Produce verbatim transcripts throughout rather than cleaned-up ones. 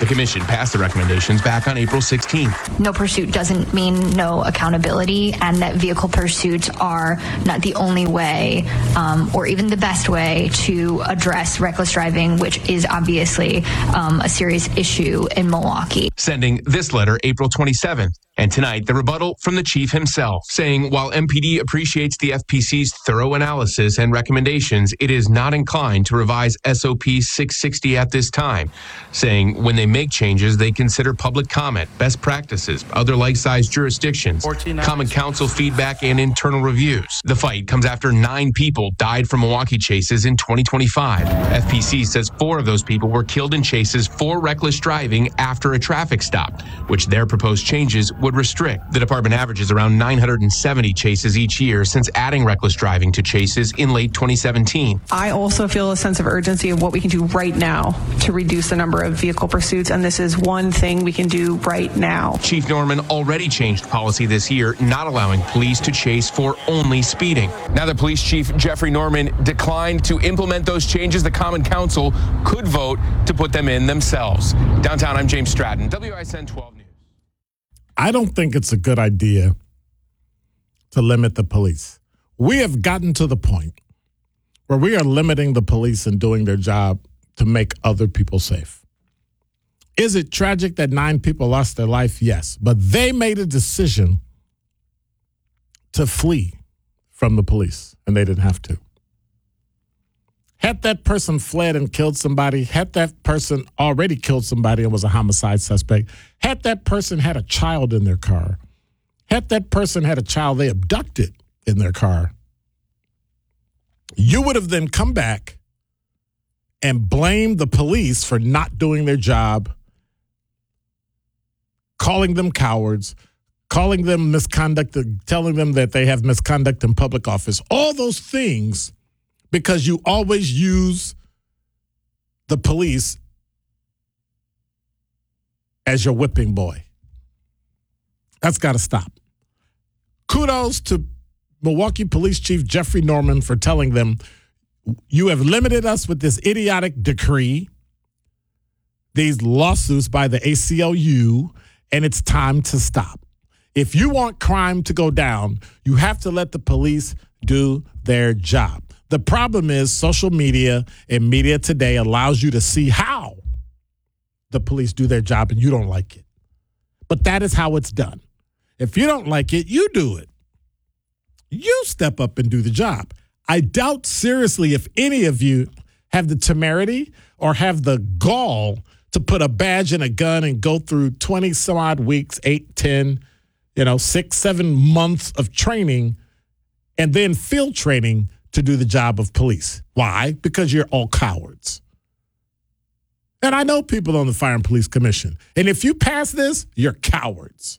commission passed the recommendations back on April sixteenth. No pursuit doesn't mean no accountability, and that vehicle pursuits are not the only way um, or even the best way to address reckless driving, which is obviously um, a serious issue in Milwaukee. Sending this letter April twenty-seventh. And tonight, the rebuttal from the chief himself, saying while M P D appreciates the F P C's thorough analysis and recommendations, it is not inclined to revise S O P six sixty at this time, saying when they make changes, they consider public comment, best practices, other like-sized jurisdictions, common council feedback, and internal reviews. The fight comes after nine people died from Milwaukee chases in twenty twenty-five. F P C says four of those people were killed in chases for reckless driving after a traffic stop, which their proposed changes would restrict. The department averages around nine hundred seventy chases each year since adding reckless driving to chases in late twenty seventeen. I also feel a sense of urgency of what we can do right now to reduce the number of vehicle pursuits, and this is one thing we can do right now. Chief Norman already changed policy this year, not allowing police to chase for only speeding. Now that Police Chief Jeffrey Norman declined to implement those changes, the Common Council could vote to put them in themselves. Downtown, I'm James Stratton, W I S N twelve News. I don't think it's a good idea to limit the police. We have gotten to the point where we are limiting the police in doing their job to make other people safe. Is it tragic that nine people lost their life? Yes. But they made a decision to flee from the police, and they didn't have to. Had that person fled and killed somebody, had that person already killed somebody and was a homicide suspect, had that person had a child in their car, had that person had a child they abducted in their car, you would have then come back and blamed the police for not doing their job, calling them cowards, calling them misconduct, telling them that they have misconduct in public office, all those things. Because you always use the police as your whipping boy. That's got to stop. Kudos to Milwaukee Police Chief Jeffrey Norman for telling them, you have limited us with this idiotic decree, these lawsuits by the A C L U, and it's time to stop. If you want crime to go down, you have to let the police do their job. The problem is social media and media today allows you to see how the police do their job, and you don't like it. But that is how it's done. If you don't like it, you do it. You step up and do the job. I doubt seriously if any of you have the temerity or have the gall to put a badge and a gun and go through twenty some odd weeks, eight, ten, you know, six, seven months of training and then field training to do the job of police. Why? Because you're all cowards. And I know people on the Fire and Police Commission. And if you pass this, you're cowards.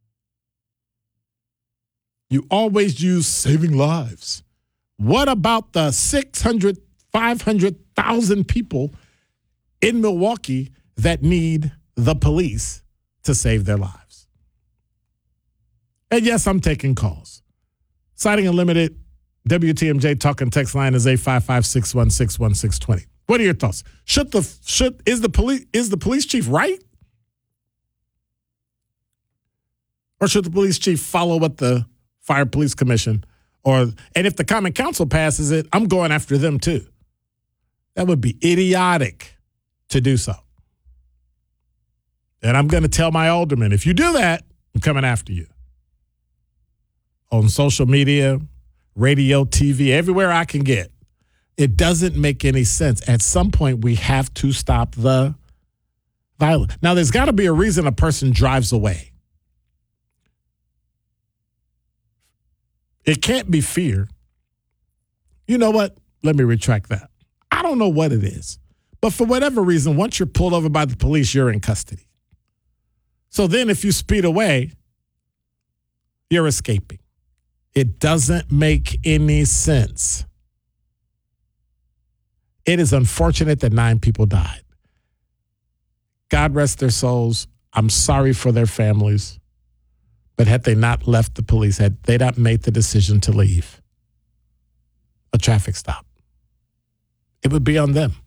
You always use saving lives. What about the six hundred, five hundred thousand people in Milwaukee that need the police to save their lives? And yes, I'm taking calls. Citing Unlimited, W T M J talk and text line is eight five five, six one six, one six two zero. What are your thoughts? Should the should is the police is the police chief right? Or should the police chief follow what the Fire Police Commission or and if the Common Council passes it, I'm going after them too. That would be idiotic to do so. And I'm going to tell my aldermen, if you do that, I'm coming after you. On social media, radio, T V, everywhere I can get. It doesn't make any sense. At some point, we have to stop the violence. Now, there's got to be a reason a person drives away. It can't be fear. You know what? Let me retract that. I don't know what it is. But for whatever reason, once you're pulled over by the police, you're in custody. So then if you speed away, you're escaping. It doesn't make any sense. It is unfortunate that nine people died. God rest their souls. I'm sorry for their families. But had they not left the police, had they not made the decision to leave a traffic stop, it would be on them.